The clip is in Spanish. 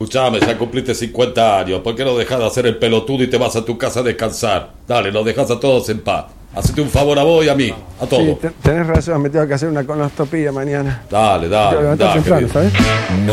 Escuchame, ya cumpliste 50 años. ¿Por qué no dejas de hacer el pelotudo y te vas a tu casa a descansar? Dale, los dejas a todos en paz. Hacete un favor a vos y a mí, a todos. Sí, tenés razón, me tengo que hacer una colonoscopía mañana. Dale, Tengo que levantar temprano, ¿sabes?